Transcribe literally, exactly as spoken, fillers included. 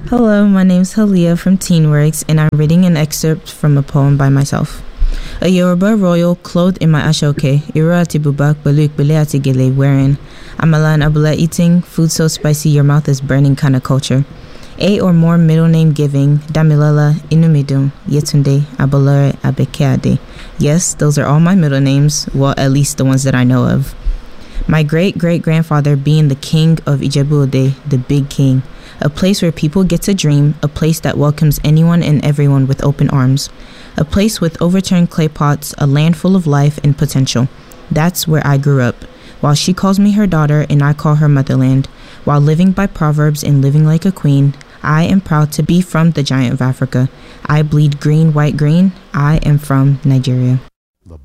Hello, my name's Halia from Teenworks, and I'm reading an excerpt from a poem by myself. A Yoruba royal clothed in my ashoke, iro ati bubak, baluk, bele ati gele wearing, amala and abula eating, food so spicy your mouth is burning kind of culture. Eight or more middle name giving, Damilola, Inumidum, Yetunde, Abolore, Abekeade. Yes, those are all my middle names, well, at least the ones that I know of. My great-great-grandfather being the king of Ijebu-Ode, the big king, a place where people get to dream, a place that welcomes anyone and everyone with open arms, a place with overturned clay pots, a land full of life and potential. That's where I grew up. While she calls me her daughter and I call her motherland, while living by proverbs and living like a queen, I am proud to be from the giant of Africa. I bleed green, white, green. I am from Nigeria.